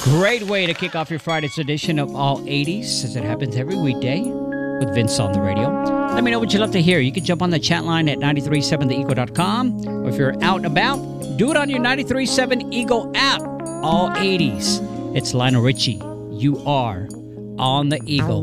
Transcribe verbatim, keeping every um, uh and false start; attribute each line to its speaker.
Speaker 1: Great way to kick off your Friday's edition of All eighties, as it happens every weekday with Vince on the radio. Let me know what you'd love to hear. You can jump on the chat line at nine three seven the eagle dot com, or if you're out and about, do it on your nine three seven Eagle app. All eighties. It's Lionel Richie. You are on the Eagle.